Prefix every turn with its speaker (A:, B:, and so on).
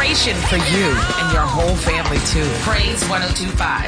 A: celebration for you and your whole family, too. Praise 102.5.